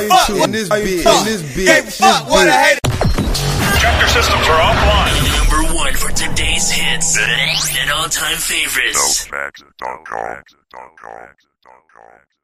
fuck in this bitch. Hey, fuck what I hate. Tractor systems are offline. Number one for today's hits and all-time favorites. NoFacts.com.